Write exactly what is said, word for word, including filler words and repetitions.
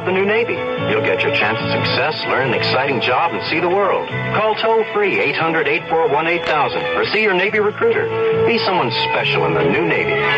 the new Navy. You'll get your chance at success, learn an exciting job, and see the world. Call toll-free eight hundred, eight four one, eight thousand or see your Navy recruiter. Be someone special in the new Navy.